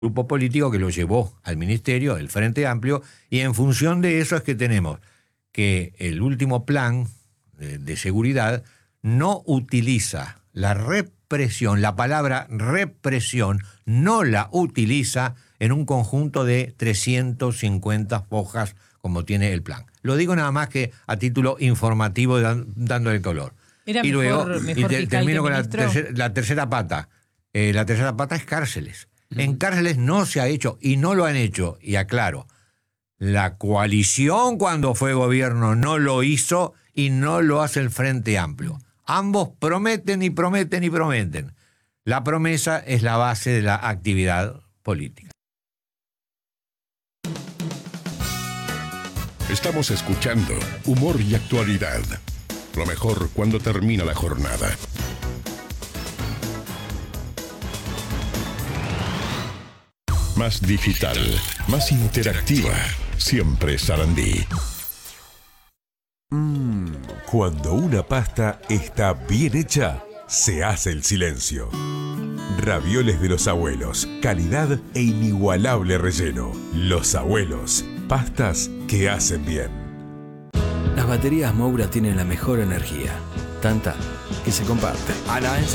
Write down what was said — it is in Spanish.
grupo político que lo llevó al ministerio, el Frente Amplio, y en función de eso es que tenemos que el último plan de seguridad no utiliza la represión, la palabra represión no la utiliza en un conjunto de 350 hojas como tiene el plan. Lo digo nada más que a título informativo, dándole color. Era y luego, mejor termino con ministro. la tercera pata. La tercera pata es cárceles. En cárceles no se ha hecho y no lo han hecho. Y aclaro, la coalición cuando fue gobierno no lo hizo y no lo hace el Frente Amplio. Ambos prometen y prometen y prometen. La promesa es la base de la actividad política. Estamos escuchando Humor y Actualidad. Lo mejor cuando termina la jornada. Más digital, más interactiva. Siempre Sarandí. Cuando una pasta está bien hecha, se hace el silencio. Ravioles de los abuelos, calidad e inigualable relleno. Los abuelos, pastas que hacen bien. Las baterías Moura tienen la mejor energía, tanta que se comparte.